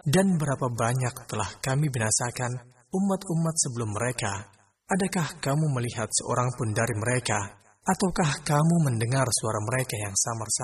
Dan berapa banyak telah kami binasakan umat-umat sebelum mereka. Adakah kamu melihat seorang pun dari mereka? Ataukah kamu mendengar suara mereka yang samar-samar?